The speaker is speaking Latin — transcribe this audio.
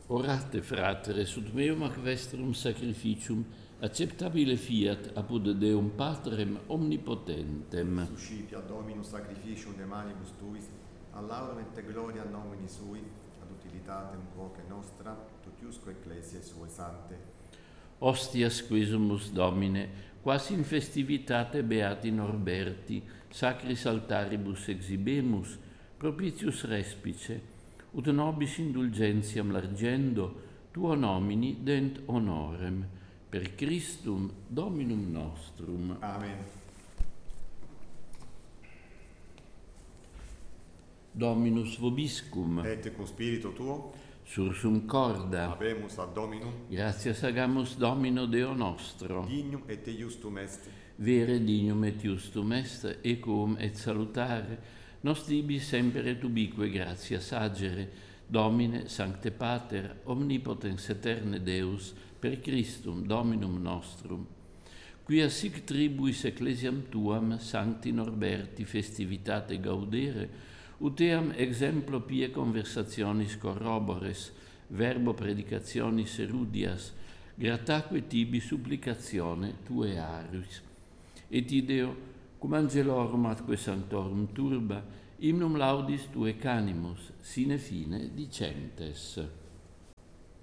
Orate, fratere, sut meum ac vestrum sacrificium, acceptabile fiat apud Deum Patrem omnipotentem. Suscipia Dominus sacrificium de manibus tuis, ad laudem et gloria nomini sui, ad utilitatem quoque nostra, tutiusque ecclesiae sue sante. Ostias quisumus Domine, quas in festivitate beati Norberti, sacris altaribus exhibemus, propitius respice, ut nobis indulgentiam largendo, tuo nomini dent honorem, per Christum Dominum nostrum. Amen. Dominus vobiscum, Et cum spiritu tuo, sursum corda, habemus ad Dominum, gratias agamus Domino Deo nostro, dignum et iustum est, vere dignum et justum est, equum et salutare, nos tibi semper et ubique gratias agere, Domine, Sancte Pater, omnipotens eterne Deus, per Christum Dominum nostrum, quia sic tribuis ecclesiam tuam, Sancti Norberti, festivitate gaudere, ut eam exemplo pie conversationis corrobores, verbo predicationis erudias, grataque tibi supplicatione tue aris. Et ideo, cum angelorum atque sanctorum turba, hymnum laudis tue canimus, sine fine dicentes.